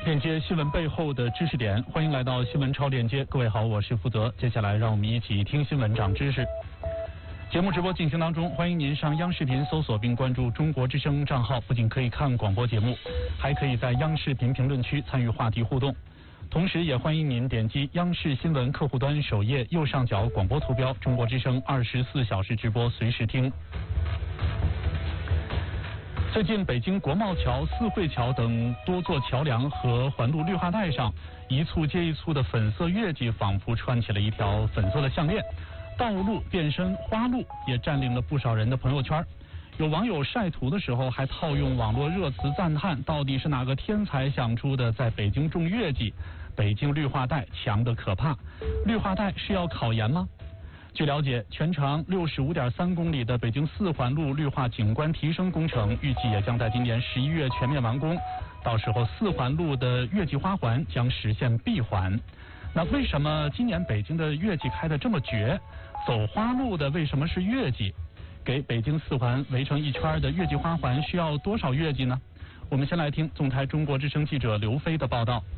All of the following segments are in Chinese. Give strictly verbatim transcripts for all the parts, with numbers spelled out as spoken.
链接新闻背后的知识点，欢迎来到新闻超链接。各位好，我是福泽。接下来让我们一起听新闻长知识。节目直播进行当中，欢迎您上央视频搜索并关注中国之声账号，不仅可以看广播节目，还可以在央视频评论区参与话题互动。同时也欢迎您点击央视新闻客户端首页右上角广播图标“中国之声二十四小时直播”，随时听。最近，北京国贸桥、四惠桥等多座桥梁和环路绿化带上，一簇接一簇的粉色月季仿佛串起了一条粉色的项链，道路变身花路，也占领了不少人的朋友圈。有网友晒图的时候还套用网络热词赞叹，到底是哪个天才想出的在北京种月季？北京绿化带强得可怕，绿化带是要考研吗？据了解，全长六十五点三公里的北京四环路绿化景观提升工程，预计也将在今年十一月全面完工。到时候，四环路的月季花环将实现闭环。那为什么今年北京的月季开得这么绝？走花路的为什么是月季？给北京四环围成一圈的月季花环需要多少月季呢？我们先来听总台中国之声记者刘飞的报道。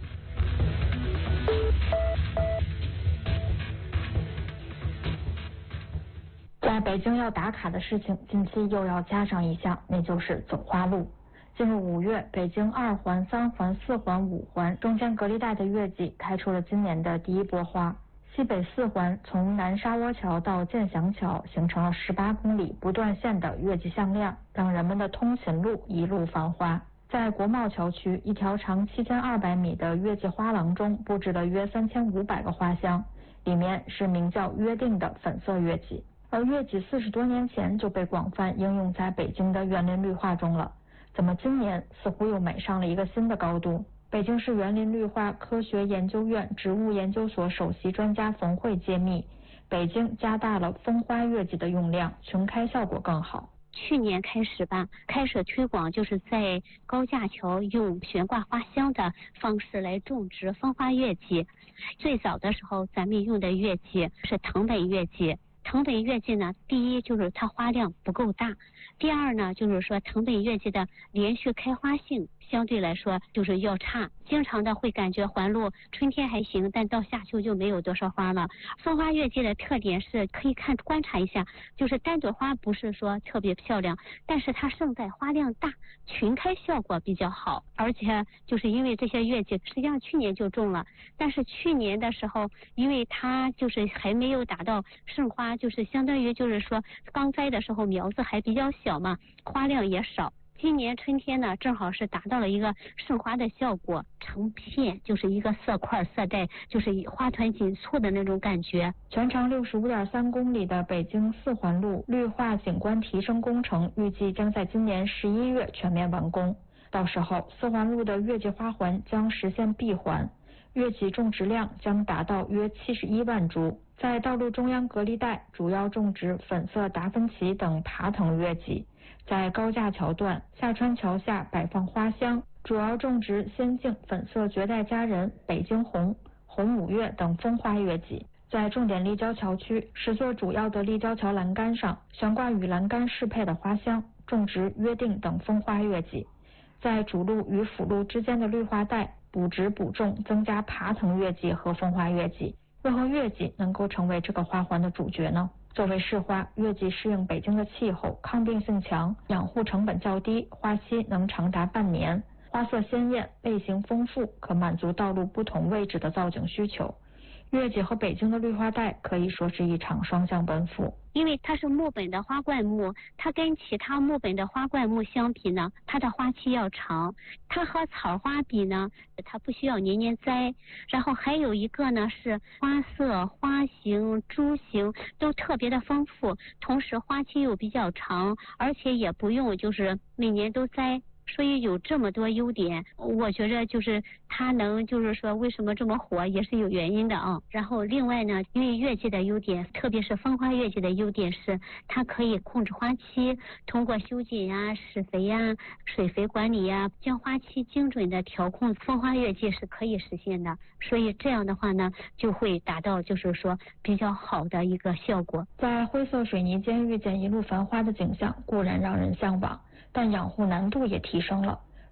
在北京要打卡的事情，近期又要加上一项，那就是走花路。进入五月，北京二环、三环、四环、五环中间隔离带的月季开出了今年的第一波花。西北四环从南沙窝桥到建祥桥，形成了十八公里不断线的月季项链，让人们的通勤路一路繁花。在国贸桥区，一条长七千二百米的月季花廊中布置了约三千五百个花箱，里面是名叫约定的粉色月季。而月季四十多年前就被广泛应用在北京的园林绿化中了，怎么今年似乎又美上了一个新的高度？北京市园林绿化科学研究院植物研究所首席专家冯慧揭秘，北京加大了风花月季的用量，群开效果更好。 去年开始吧，开始推广就是在高架桥用悬挂花箱的方式来种植风花月季。最早的时候，咱们用的月季是藤本月季。藤本月季呢，第一就是它花量不够大，第二呢就是说藤本月季的连续开花性相对来说就是要差，经常的会感觉环路春天还行，但到夏秋就没有多少花了。风花月季的特点是可以看观察一下，就是单朵花不是说特别漂亮，但是它盛载花量大，群开效果比较好。而且就是因为这些月季实际上去年就种了，但是去年的时候因为它就是还没有达到盛花，就是相当于就是说刚栽的时候苗子还比较小嘛，花量也少。今年春天呢，正好是达到了一个盛花的效果，成片就是一个色块色带，就是花团锦簇的那种感觉。 全长六十五点三公里的北京四环路绿化景观提升工程，预计将在今年十一月全面完工。到时候，四环路的月季花环将实现闭环，月季种植量将达到约七十一万株。在道路中央隔离带，主要种植粉色达芬奇等爬藤月季。在高架桥段、下川桥下摆放花箱，主要种植仙境、粉色绝代佳人、北京红、红五月等风花月季。在重点立交桥区，十座主要的立交桥栏杆上悬挂与栏杆适配的花箱，种植约定等风花月季。在主路与辅路之间的绿化带，补植补种，增加爬藤月季和风花月季。为何月季能够成为这个花环的主角呢？作为市花，月季适应北京的气候，抗病性强，养护成本较低，花期能长达半年，花色鲜艳，类型丰富，可满足道路不同位置的造景需求。月季和北京的绿化带可以说是一场双向奔赴。 因为它是木本的花灌木，它跟其他木本的花灌木相比呢，它的花期要长。它和草花比呢，它不需要年年栽。然后还有一个呢是花色、花型、株型都特别的丰富，同时花期又比较长，而且也不用就是每年都栽。所以有这么多优点，我觉着就是它能就是说为什么这么火也是有原因的啊。然后另外呢，因为月季的优点，特别是风花月季的优点是它可以控制花期，通过修剪呀、施肥呀、水肥管理呀，将花期精准的调控，风花月季是可以实现的。所以这样的话呢，就会达到就是说比较好的一个效果。 在灰色水泥间遇见一路繁花的景象，固然让人向往，但养护难度也提升了。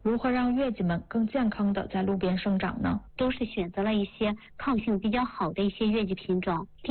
如何让月季们更健康的在路边生长呢？ 都是选择了一些抗性比较好的一些月季品种。